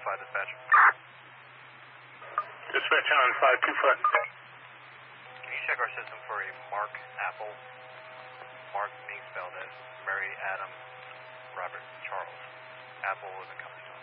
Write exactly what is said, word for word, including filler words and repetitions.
five, dispatch. Dispatch on five two five. Can you check our system for a Mark Apple? Mark being spelled as Mary, Adam, Robert, Charles. Apple isn't coming to us.